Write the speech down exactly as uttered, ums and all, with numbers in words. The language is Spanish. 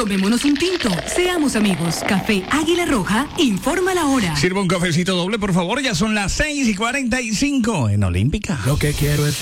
Tomémonos un tinto. Seamos amigos. Café Águila Roja informa la hora. Sirva un cafecito doble, por favor. Ya son las seis y cuarenta y cinco en Olímpica. Lo que quiero es